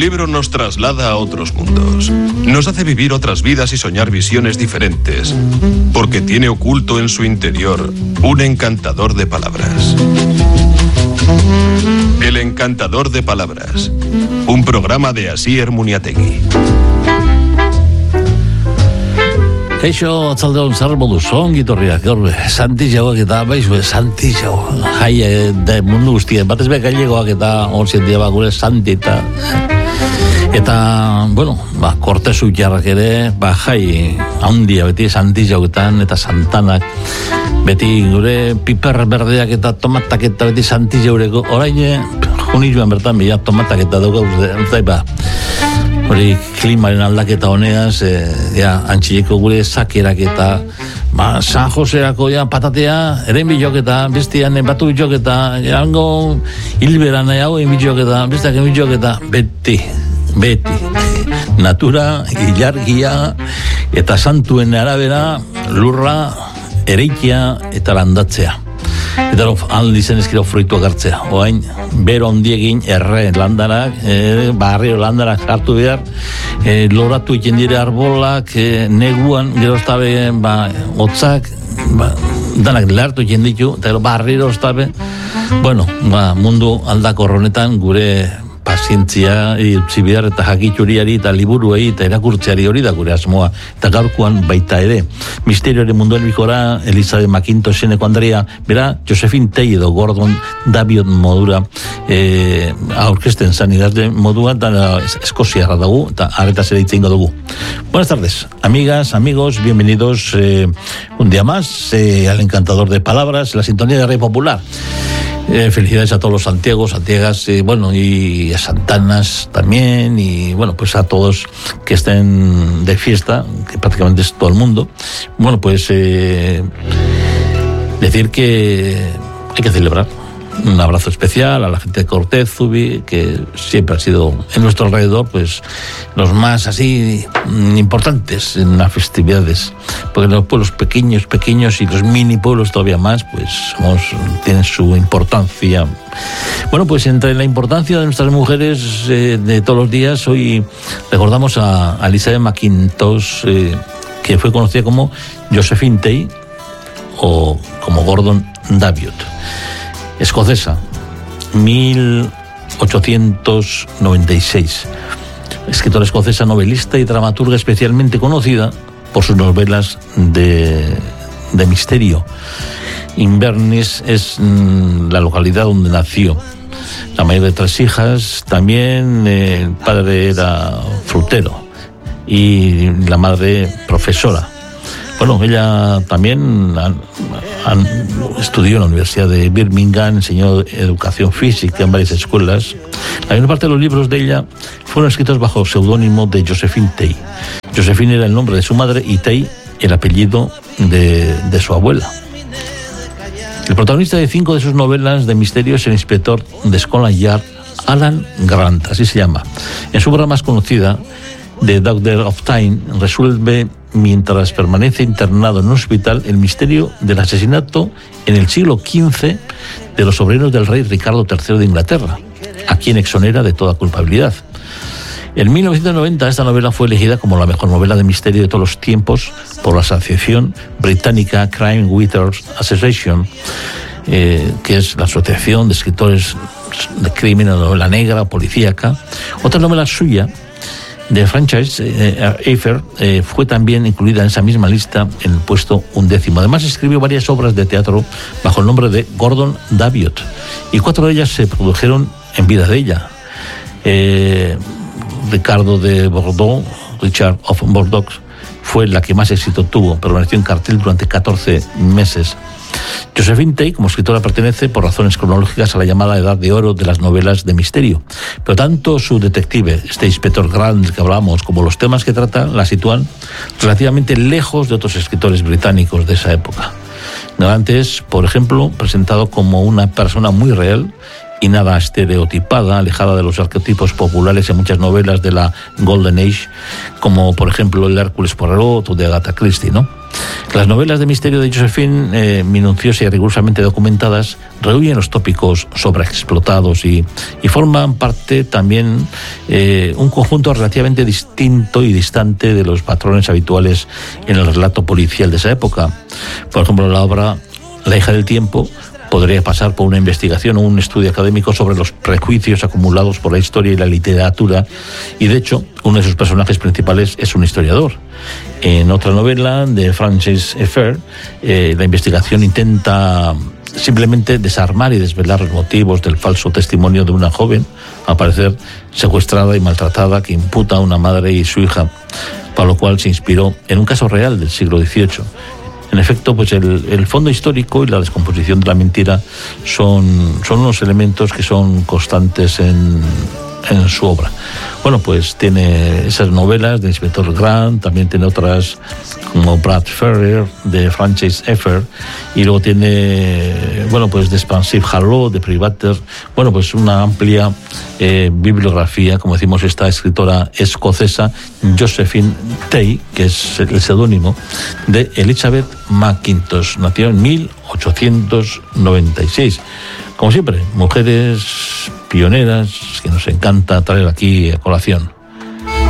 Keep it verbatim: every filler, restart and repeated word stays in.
libro nos traslada a otros mundos. Nos hace vivir otras vidas y soñar visiones diferentes, porque tiene oculto en su interior un encantador de palabras. El encantador de palabras, un programa de Asier Muniategui. Kaixo, atzaldeon zer modu zongi torriak, gaur, Santiagoak eta, baizu, Santiago, jai, de mundu guztien, batez be gailegoak eta onzien dia ba, gure Santi eta, eta, bueno, ba, Kortesu jarrak ere, ba, jai, handia beti Santiagoetan eta Santanak, beti gure piper berdeak eta tomatak eta beti Santiago, orain, juni joan bertan, bila tomatak eta dugu, zai, ba, hori klimaren aldaketa honeaz, e, ja, antxileko gure zakerak eta ba, San Joserako ja, patatea, eren bilok eta bestian batu bilok eta jango hilberan hau bilok eta bestiak bilok eta beti, beti natura, ilargia eta santuen arabera lurra, ereikia eta landatzea. Eta aldi zen eskira fruituak hartzea. Oain, bero ondiegin erre landarak, e, barrio landarak hartu behar, e, loratu iken dire arbolak, e, neguan, gero estabe, ba, otzak, ba, danak lehartu iken ditu, eta gero barrio estabe, bueno, ba, mundu aldakor honetan gure pazientzia utzi behar eta jakituriari eta liburuei eta erakurtzeari hori da gure asmoa eta gaurkoan baita ere. Misterioaren munduan bikora Elizabeth McIntosheneko Andrea, bera Josephine Tey edo Gordon Daviot modura eh, aurkesten zan idazde modua eta eskoziarra dugu eta arretaz ere itzengo dugu. Buenas tardes, amigas, amigos, bienvenidos eh, un día más eh, al encantador de palabras, la sintonía de Rey Popular. Eh, felicidades a todos los Santiagos, Santiegas, eh, bueno, y a Santanas también, y bueno, pues a todos que estén de fiesta, que prácticamente es todo el mundo. Bueno, pues eh, decir que hay que celebrar. Un abrazo especial a la gente de Cortez, Zubi, que siempre ha sido en nuestro alrededor, pues, los más así importantes en las festividades. Porque los pueblos pequeños, pequeños y los mini pueblos todavía más, pues, somos, tienen su importancia. Bueno, pues entre la importancia de nuestras mujeres eh, de todos los días, hoy recordamos a, a Elizabeth McIntosh, eh, que fue conocida como Josephine Tey o como Gordon Daviot. Escocesa, mil ochocientos noventa y seis. Escritora escocesa, novelista y dramaturga especialmente conocida por sus novelas de, de misterio. Inverness es mmm, la localidad donde nació. La mayor de tres hijas, también eh, el padre era frutero y la madre profesora. Bueno, ella también han, han, estudió en la Universidad de Birmingham, enseñó educación física en varias escuelas. La mayor parte de los libros de ella fueron escritos bajo el seudónimo de Josephine Tey. Josephine era el nombre de su madre y Tey el apellido de, de su abuela. El protagonista de cinco de sus novelas de misterio es el inspector de Scotland Yard, Alan Grant, así se llama. En su obra más conocida, The Doctor of Time, resuelve, mientras permanece internado en un hospital, el misterio del asesinato en el siglo quince de los sobrinos del rey Ricardo tercero de Inglaterra, a quien exonera de toda culpabilidad. En mil novecientos noventa esta novela fue elegida como la mejor novela de misterio de todos los tiempos por la asociación británica Crime Writers Association, eh, que es la asociación de escritores de crimen o novela negra o policíaca. Otra novela suya de franchise, eh, Eifer, eh, fue también incluida en esa misma lista en el puesto undécimo. Además escribió varias obras de teatro bajo el nombre de Gordon Daviot y cuatro de ellas se produjeron en vida de ella. Eh, Ricardo de Bordeaux, Richard of Bordeaux, fue la que más éxito tuvo, permaneció en cartel durante catorce meses. Josephine Tey, como escritora, pertenece por razones cronológicas a la llamada Edad de Oro de las novelas de misterio. Pero tanto su detective, este inspector Grant del que hablamos, como los temas que trata, la sitúan relativamente lejos de otros escritores británicos de esa época. Grant es, por ejemplo, presentado como una persona muy real y nada estereotipada, alejada de los arquetipos populares en muchas novelas de la Golden Age, como por ejemplo el Hércules Poirot o de Agatha Christie, ¿no? Las novelas de misterio de Josephine, eh, minuciosas y rigurosamente documentadas, rehuyen los tópicos sobreexplotados y, y forman parte también eh, un conjunto relativamente distinto y distante de los patrones habituales en el relato policial de esa época. Por ejemplo, la obra La hija del tiempo podría pasar por una investigación o un estudio académico sobre los prejuicios acumulados por la historia y la literatura, y de hecho uno de sus personajes principales es un historiador. En otra novela de Frances Effer, eh, la investigación intenta simplemente desarmar y desvelar los motivos del falso testimonio de una joven, al parecer secuestrada y maltratada, que imputa a una madre y su hija, para lo cual se inspiró en un caso real del siglo dieciocho. En efecto, pues el, el fondo histórico y la descomposición de la mentira son, son unos elementos que son constantes en, en su obra. Bueno, pues tiene esas novelas de Inspector Grant, también tiene otras como Brad Ferrer, de Frances Effer, y luego tiene, bueno, pues The Expansive Harlow, de Privater. Bueno, pues una amplia eh, bibliografía, como decimos, esta escritora escocesa Josephine Tay, que es el seudónimo de Elizabeth McIntosh. Nació en mil ochocientos noventa y seis. Como siempre, mujeres pioneras que nos encanta traer aquí a colación.